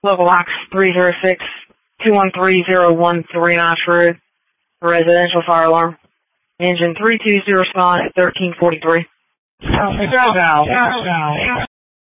Local box 306-213-0139 Road. Residential fire alarm. Engine 320 respond at 1343.